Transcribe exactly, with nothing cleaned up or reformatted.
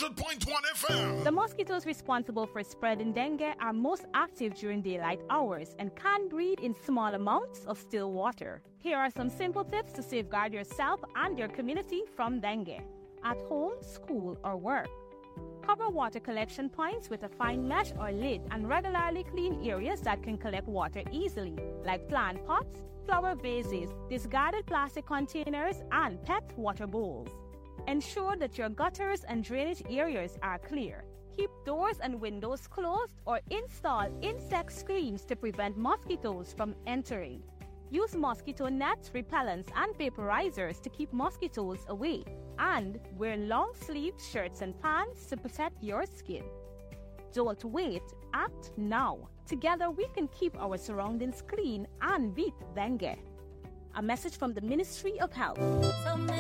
hundred point one F M. The mosquitoes responsible for spreading dengue are most active during daylight hours and can breed in small amounts of still water. Here are some simple tips to safeguard yourself and your community from dengue. At home, school, or work. Cover water collection points with a fine mesh or lid and regularly clean areas that can collect water easily, like plant pots, flower vases, discarded plastic containers, and pet water bowls. Ensure that your gutters and drainage areas are clear. Keep doors and windows closed or install insect screens to prevent mosquitoes from entering. Use mosquito nets, repellents, and vaporizers to keep mosquitoes away. And wear long-sleeved shirts and pants to protect your skin. Don't wait, act now. Together we can keep our surroundings clean and beat dengue. A message from the Ministry of Health.